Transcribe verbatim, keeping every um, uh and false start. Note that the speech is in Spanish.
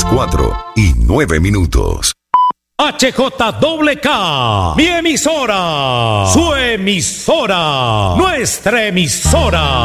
cuatro y nueve minutos. H J K K, mi emisora, su emisora, nuestra emisora.